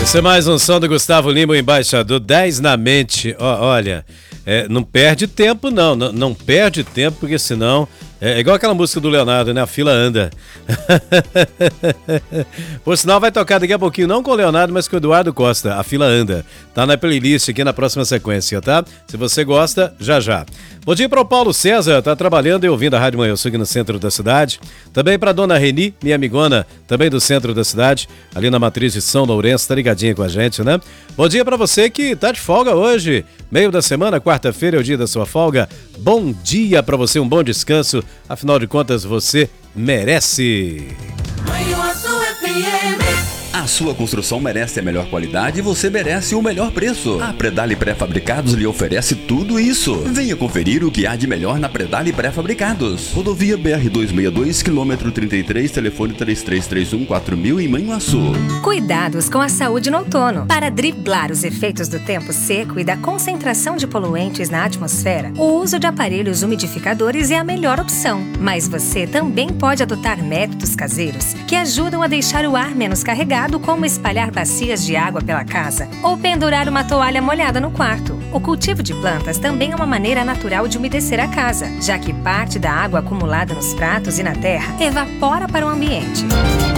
Esse é mais um som do Gustavo Lima, o embaixador, 10 na mente. Olha, não perde tempo não perde tempo, porque senão... É igual aquela música do Leonardo, né? A fila anda. Por sinal, vai tocar daqui a pouquinho, não com o Leonardo, mas com o Eduardo Costa. A fila anda. Tá na playlist aqui na próxima sequência, tá? Se você gosta, já. Bom dia para o Paulo César, tá trabalhando e ouvindo a Rádio Manhã Sul aqui no centro da cidade. Também para dona Reni, minha amigona, também do centro da cidade, ali na matriz de São Lourenço, tá ligadinha com a gente, né? Bom dia para você que tá de folga hoje, meio da semana, quarta-feira é o dia da sua folga. Bom dia para você, um bom descanso, afinal de contas você merece. A sua construção merece a melhor qualidade e você merece o melhor preço. A Predale Pré-Fabricados lhe oferece tudo isso. Venha conferir o que há de melhor na Predale Pré-Fabricados. Rodovia BR-262, quilômetro 33, telefone 3331-4000 em Manhuaçu. Cuidados com a saúde no outono. Para driblar os efeitos do tempo seco e da concentração de poluentes na atmosfera, o uso de aparelhos umidificadores é a melhor opção. Mas você também pode adotar métodos caseiros que ajudam a deixar o ar menos carregado, como espalhar bacias de água pela casa ou pendurar uma toalha molhada no quarto. O cultivo de plantas também é uma maneira natural de umedecer a casa, já que parte da água acumulada nos pratos e na terra evapora para o ambiente.